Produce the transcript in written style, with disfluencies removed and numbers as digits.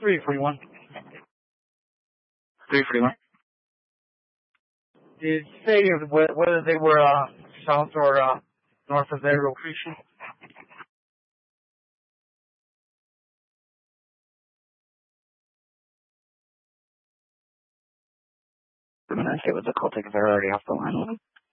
341. 341. Did it say whether they were south or north of their location? I'm going to say with the Celtics, they're already off the line.